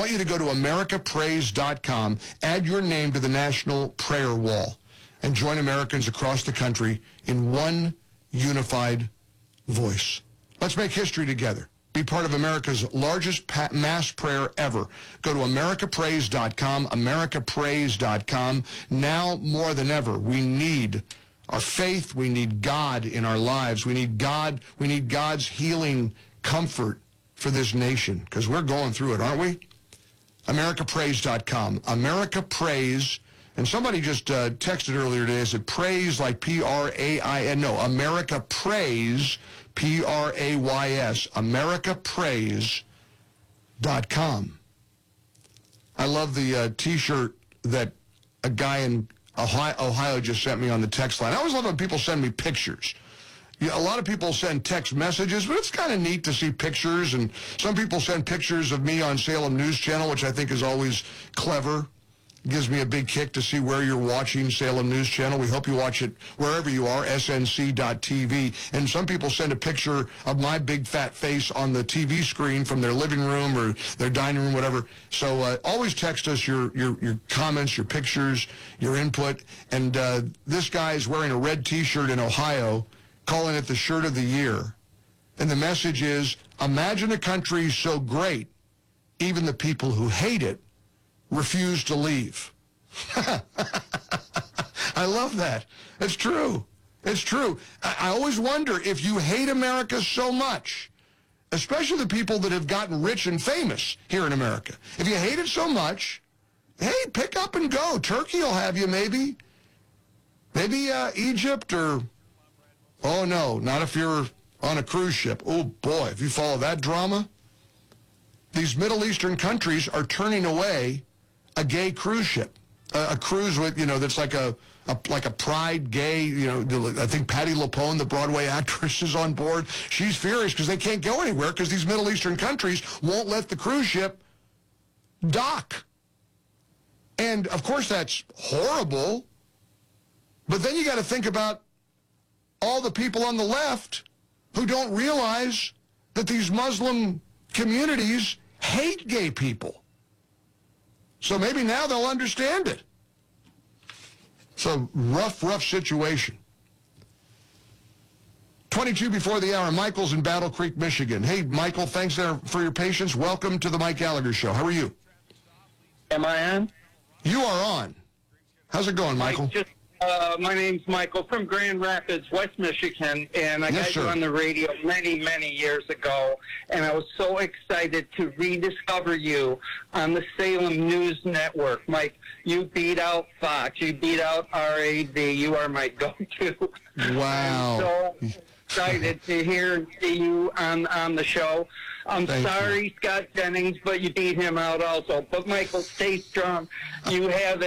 want you to go to americapraise.com, add your name to the National Prayer Wall, and join Americans across the country in one unified voice. Let's make history together. Be part of America's largest mass prayer ever. Go to americapraise.com, americapraise.com. Now more than ever, we need our faith. We need God in our lives. We need God. We need God's healing comfort for this nation, because we're going through it, aren't we? americapraise.com. America Praise. And somebody just texted earlier today, said praise like P-R-A-I-N. No, America Praise, P-R-A-Y-S. americapraise.com. I love the T-shirt that a guy in Ohio just sent me on the text line. I always love when people send me pictures. Yeah, a lot of people send text messages, but it's kind of neat to see pictures. And some people send pictures of me on Salem News Channel, which I think is always clever. Gives me a big kick to see where you're watching Salem News Channel. We hope you watch it wherever you are, snc.tv. And some people send a picture of my big fat face on the TV screen from their living room or their dining room, whatever. So always text us your comments, your pictures, your input. And this guy is wearing a red T-shirt in Ohio, calling it the shirt of the year. And the message is, imagine a country so great, even the people who hate it refuse to leave. I love that. It's true. It's true. I always wonder, if you hate America so much, especially the people that have gotten rich and famous here in America, if you hate it so much, hey, pick up and go. Turkey will have you, maybe. Maybe Egypt or... Oh, no, not if you're on a cruise ship. Oh, boy, if you follow that drama. These Middle Eastern countries are turning away a gay cruise ship, a cruise with, that's like a pride gay, I think Patti LuPone, the Broadway actress, is on board. She's furious because they can't go anywhere because these Middle Eastern countries won't let the cruise ship dock. And, of course, that's horrible. But then you got to think about all the people on the left who don't realize that these Muslim communities hate gay people. So maybe now they'll understand it. It's a rough situation. 22 before the hour. Michael's in Battle Creek, Michigan. Hey, Michael, thanks for your patience. Welcome to the Mike Gallagher Show. How are you? Am I on? You are on. How's it going, Michael? My name's Michael from Grand Rapids, West Michigan, and I got you on the radio many years ago, and I was so excited to rediscover you on the Salem News Network. Mike, you beat out Fox, you beat out RAD, you are my go-to. Wow. I'm so excited to hear and see you on the show. I'm sorry, Scott Jennings, but you beat him out also. But, Michael, stay strong. You have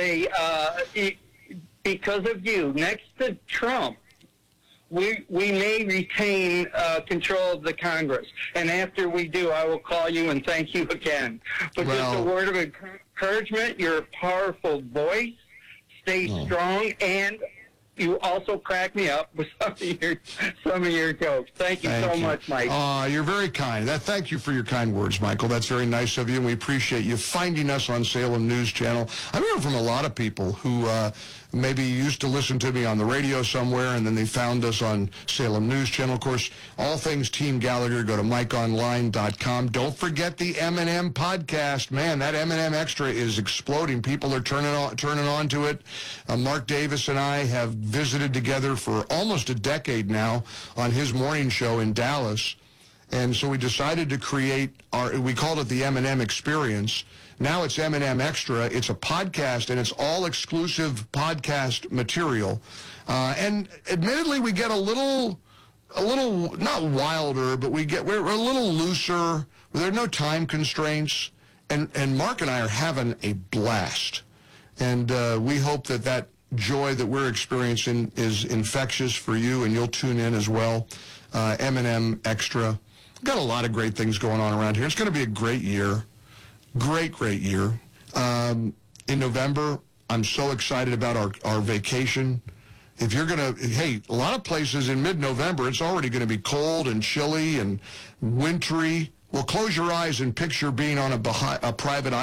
because of you, next to Trump, we may retain control of the Congress. And after we do, I will call you and thank you again. But just a word of encouragement, you're a powerful voice. Stay strong, and you also crack me up with some of your jokes. Thank you so much, Mike. You're very kind. Thank you for your kind words, Michael. That's very nice of you, and we appreciate you finding us on Salem News Channel. I'm hearing from a lot of people who maybe used to listen to me on the radio somewhere, and then they found us on Salem News Channel. Of course, all things Team Gallagher, go to MikeOnline.com. Don't forget the M&M podcast. Man, that M&M Extra is exploding. People are turning on to it. Mark Davis and I have visited together for almost a decade now on his morning show in Dallas. And so we decided to create we called it the M&M Experience. Now it's M&M Extra. It's a podcast, and it's all exclusive podcast material. And admittedly, we get a little not wilder, but we're a little looser. There are no time constraints. And Mark and I are having a blast. And we hope that joy that we're experiencing is infectious for you, and you'll tune in as well. M&M Extra. Got a lot of great things going on around here. It's going to be a great year. Great year. In November, I'm so excited about our vacation. If you're going to, hey, a lot of places in mid-November, it's already going to be cold and chilly and wintry. Well, close your eyes and picture being on a private island.